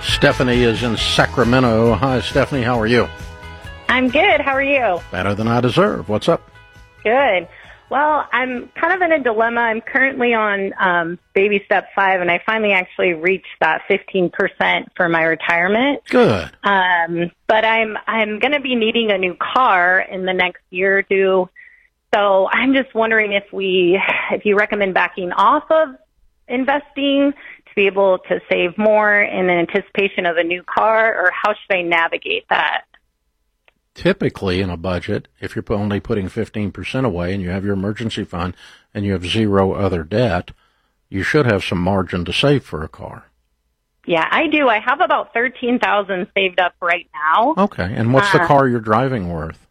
Stephanie is in Sacramento. Hi, Stephanie. How are you? I'm good. How are you? Better than I deserve. What's up? Good. Well, I'm kind of in a dilemma. I'm currently on baby step 5, and I finally actually reached that 15% for my retirement. Good. But I'm going to be needing a new car in the next year or two. So I'm just wondering if you recommend backing off of investing to be able to save more in anticipation of a new car, or how should I navigate that? Typically, in a budget, if you're only putting 15% away and you have your emergency fund and you have zero other debt, you should have some margin to save for a car. Yeah, I do. I have about $13,000 saved up right now. Okay. And what's the car you're driving worth?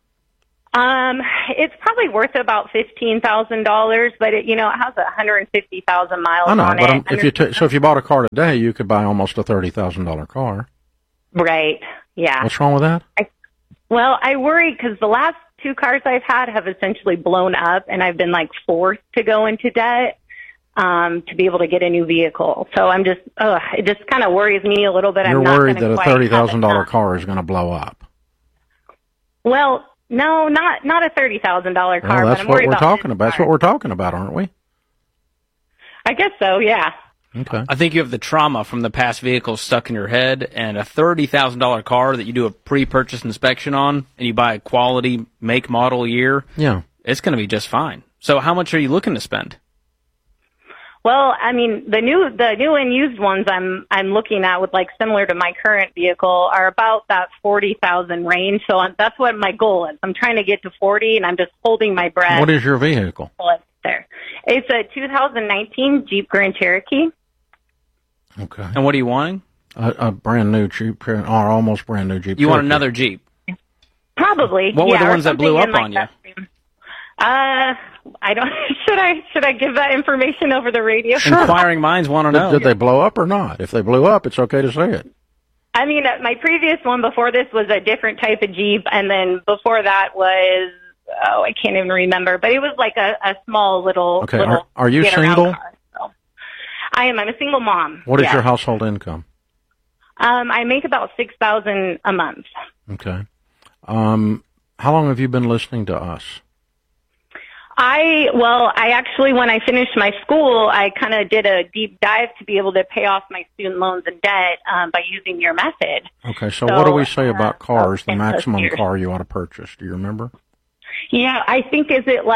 It's probably worth about $15,000, but it has 150,000 miles I know, on but it. So if you bought a car today, you could buy almost a $30,000 car. Right. Yeah. What's wrong with that? Well, I worry because the last 2 cars I've had have essentially blown up, and I've been forced to go into debt to be able to get a new vehicle. So I'm just, it just kind of worries me a little bit. You're worried that a $30,000 car is going to blow up. Well, no, not a $30,000 car. Well, that's what we're talking about. That's what we're talking about, aren't we? I guess so. Yeah. Okay. I think you have the trauma from the past vehicles stuck in your head, and a $30,000 car that you do a pre-purchase inspection on, and you buy a quality make, model, year. Yeah. It's going to be just fine. So how much are you looking to spend? Well, I mean, the new and used ones I'm looking at with similar to my current vehicle are about that 40,000 range. So that's what my goal is. I'm trying to get to 40, and I'm just holding my breath. What is your vehicle? There. It's a 2019 Jeep Grand Cherokee. Okay. And what are you wanting? A brand new Jeep, or almost brand new Jeep. You want another Jeep? Probably. What were the ones that blew up on you? I don't. Should I give that information over the radio? Sure. Inquiring minds want to know. Did they blow up or not? If they blew up, it's okay to say it. I mean, my previous one before this was a different type of Jeep, and then before that was I can't even remember, but it was a small little. Okay. Little are you single? Car, so. I am. I'm a single mom. What is your household income? I make about $6,000 a month. Okay. How long have you been listening to us? I actually, when I finished my school, I kind of did a deep dive to be able to pay off my student loans and debt by using your method. Okay, so what do we say about cars, the maximum car you ought to purchase? Do you remember? Yeah, I think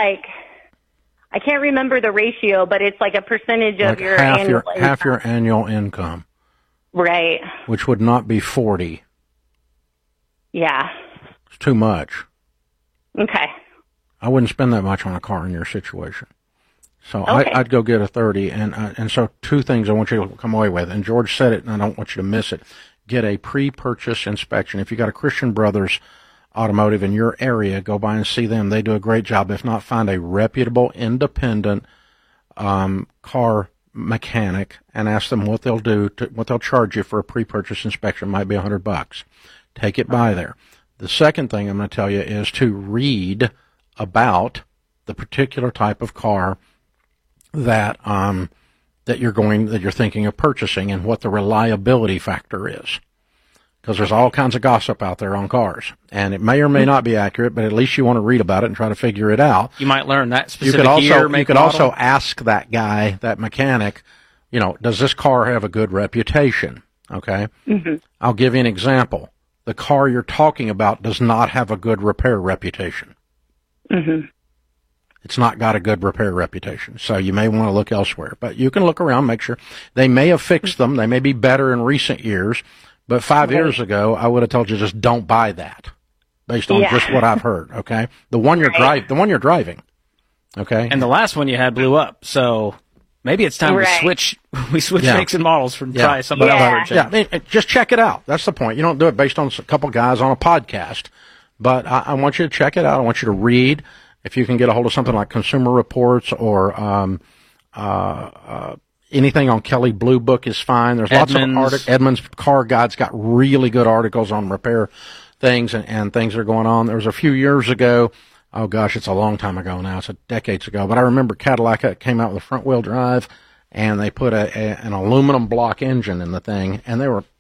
I can't remember the ratio, but it's a percentage of your annual income. Half your annual income. Right. Which would not be 40. Yeah. It's too much. Okay. I wouldn't spend that much on a car in your situation. So okay. I'd go get a 30. And so 2 things I want you to come away with. And George said it, and I don't want you to miss it. Get a pre-purchase inspection. If you got a Christian Brothers Automotive in your area, go by and see them. They do a great job. If not, find a reputable, independent car mechanic and ask them what they'll do, what they'll charge you for a pre-purchase inspection. It might be $100. Take it by there. The second thing I'm going to tell you is to read about the particular type of car that you're thinking of purchasing and what the reliability factor is. Because there's all kinds of gossip out there on cars, and it may or may not be accurate, but at least you want to read about it and try to figure it out. You might learn that specific You could also ask that guy, that mechanic, does this car have a good reputation? Okay? Mm-hmm. I'll give you an example. The car you're talking about does not have a good repair reputation. Mm-hmm. It's not got a good repair reputation, so you may want to look elsewhere. But you can look around, make sure. They may have fixed them. They may be better in recent years. But 5 years ago, I would have told you just don't buy that, based on just what I've heard. Okay, the one you're driving. Okay, and the last one you had blew up, so maybe it's time to switch. We switch makes and models from try something else. Yeah, I mean, just check it out. That's the point. You don't do it based on a couple guys on a podcast, but I want you to check it out. I want you to read. If you can get a hold of something like Consumer Reports or anything on Kelley Blue Book is fine. There's lots of articles. Edmunds Car Guide's got really good articles on repair things and things that are going on. There was a few years ago, oh gosh, it's a long time ago now. It's decades ago. But I remember Cadillac came out with a front-wheel drive, and they put an aluminum block engine in the thing, and they were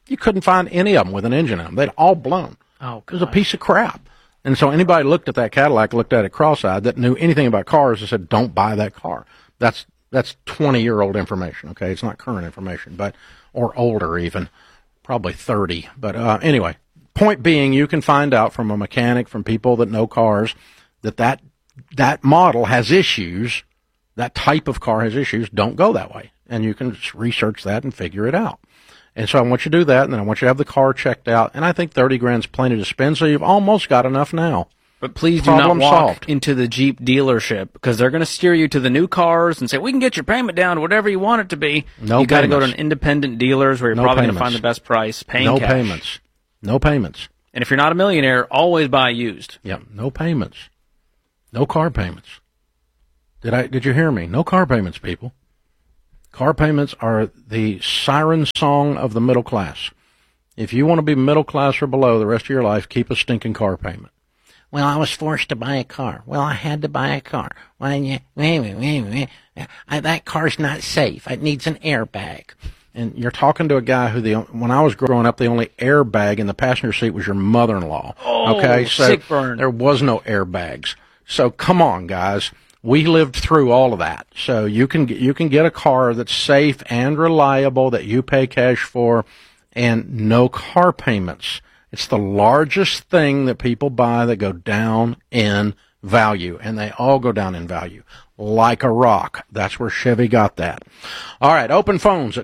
You couldn't find any of them with an engine in them. They'd all blown. Oh, it was a piece of crap. And so anybody looked at that Cadillac, looked at it cross-eyed, that knew anything about cars, and said, don't buy that car. That's 20-year-old information, okay? It's not current information, but or older even, probably 30. But anyway, point being, you can find out from a mechanic, from people that know cars, that model has issues, that type of car has issues. Don't go that way. And you can research that and figure it out. And so I want you to do that, and then I want you to have the car checked out. And I think 30 grand's plenty to spend, so you've almost got enough now. But please do not walk into the Jeep dealership, because they're going to steer you to the new cars and say, we can get your payment down to whatever you want it to be. No, you got to go to an independent dealers where you're probably going to find the best price, paying cash. No payments. And if you're not a millionaire, always buy used. Yeah, no payments. No car payments. Did you hear me? No car payments, people. Car payments are the siren song of the middle class. If you want to be middle class or below the rest of your life, keep a stinking car payment. Well, I was forced to buy a car. Well, I had to buy a car. Well, that car's not safe. It needs an airbag. And you're talking to a guy who, when I was growing up, the only airbag in the passenger seat was your mother-in-law. Oh, okay, so sick burn. There was no airbags. So come on, guys. We lived through all of that. So you can get a car that's safe and reliable that you pay cash for, and no car payments. It's the largest thing that people buy that go down in value, and they all go down in value like a rock. That's where Chevy got that. All right, open phones at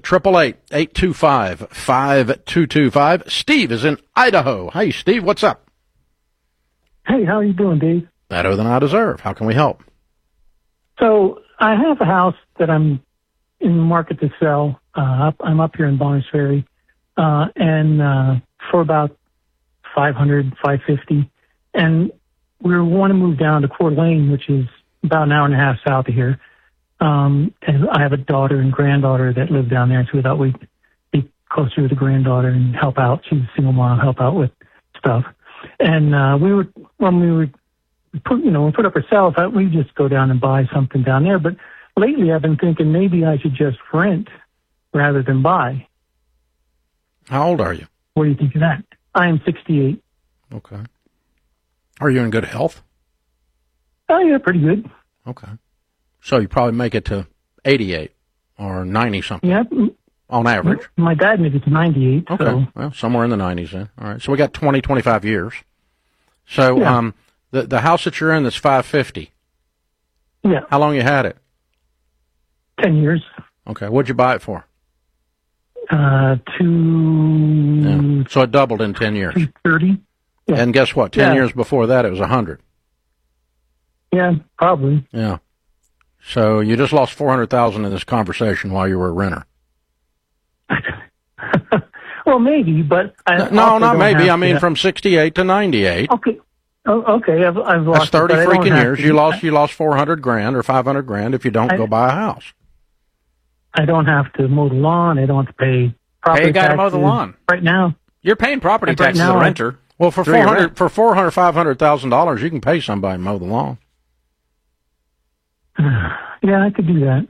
888-825-5225. Steve is in Idaho. Hey, Steve, what's up? Hey, how are you doing, Dave? Better than I deserve. How can we help? So I have a house that I'm in the market to sell. I'm up here in Bonners Ferry, and for about $550, and we want to move down to Coeur d'Alene, which is about an hour and a half south of here. And I have a daughter and granddaughter that live down there, so we thought we'd be closer to the granddaughter and help out. She's a single mom, help out with stuff. And when we put up for sale, thought we'd just go down and buy something down there. But lately I've been thinking maybe I should just rent rather than buy. How old are you? What do you think of that? I am 68. Okay. Are you in good health? Oh, yeah, pretty good. Okay. So you probably make it to 88 or 90-something. Yeah. On average. My dad made it to 98. Okay. So. Well, somewhere in the 90s then. All right. So we got 20, 25 years. So yeah. The house that you're in that's $550. Yeah. How long you had it? 10 years. Okay. What'd you buy it for? Yeah. So it doubled in 10 years. 230. Yeah. And guess what? 10 years before that, it was 100. Yeah, probably. Yeah. So you just lost $400,000 in this conversation while you were a renter. Well, maybe, but no, not maybe. I mean, from 68 to 98. Okay. Oh, okay. I've lost. That's 30 freaking years. You lost $400,000 or $500,000 if you don't go buy a house. I don't have to mow the lawn. I don't have to pay property taxes. Hey, you got to mow the lawn right now. You're paying property taxes as a renter. Well, for $500,000, you can pay somebody to mow the lawn. Yeah, I could do that.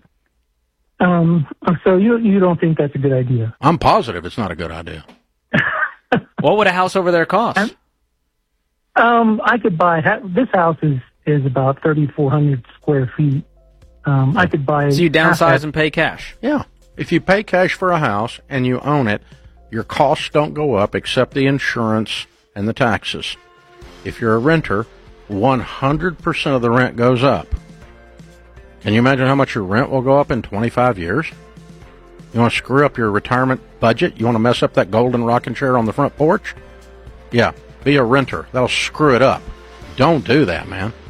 So you don't think that's a good idea? I'm positive it's not a good idea. What would a house over there cost? I could buy this house is about 3,400 square feet. I could buy. So you downsize and pay cash. Yeah, if you pay cash for a house and you own it, your costs don't go up except the insurance and the taxes. If you're a renter, 100% of the rent goes up. Can you imagine how much your rent will go up in 25 years? You want to screw up your retirement budget? You want to mess up that golden rocking chair on the front porch? Yeah, be a renter. That'll screw it up. Don't do that, man.